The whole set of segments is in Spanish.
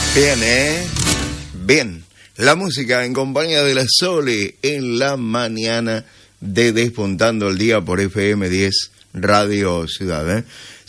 Bien, bien. La música en compañía de la Sole en la mañana de Despuntando el Día por FM 10 Radio Ciudad.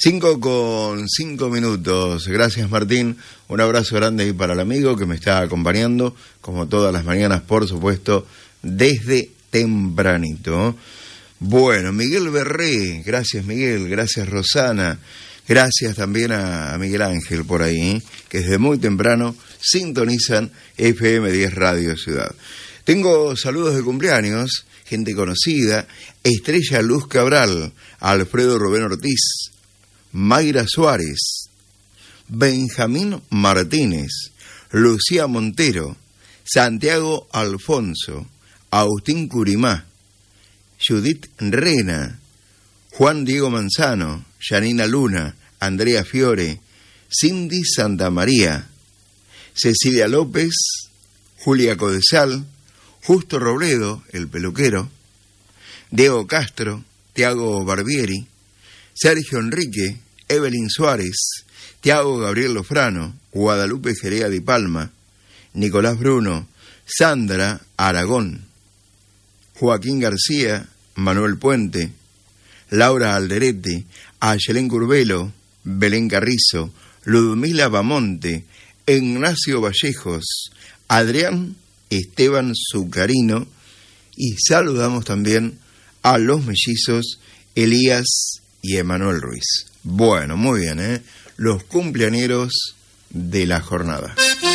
5:05. Gracias, Martín. Un abrazo grande ahí para el amigo que me está acompañando, como todas las mañanas, por supuesto, desde tempranito. Bueno, Miguel Berré, gracias Miguel, gracias Rosana, gracias también a Miguel Ángel por ahí, que desde muy temprano sintonizan FM 10 Radio Ciudad. Tengo saludos de cumpleaños, gente conocida: Estrella Luz Cabral, Alfredo Rubén Ortiz, Mayra Suárez, Benjamín Martínez, Lucía Montero, Santiago Alfonso, Agustín Curimá, Judith Rena, Juan Diego Manzano, Yanina Luna, Andrea Fiore, Cindy Santamaría, Cecilia López, Julia Codesal, Justo Robledo, el peluquero, Diego Castro, Tiago Barbieri, Sergio Enrique, Evelyn Suárez, Tiago Gabriel Lofrano, Guadalupe Jerea Di Palma, Nicolás Bruno, Sandra Aragón, Joaquín García, Manuel Puente, Laura Alderete, Ayelén Curbelo, Belén Carrizo, Ludmila Bamonte, Ignacio Vallejos, Adrián Esteban Zucarino, y saludamos también a los mellizos Elías y Emanuel Ruiz. Bueno, muy bien, los cumpleañeros de la jornada.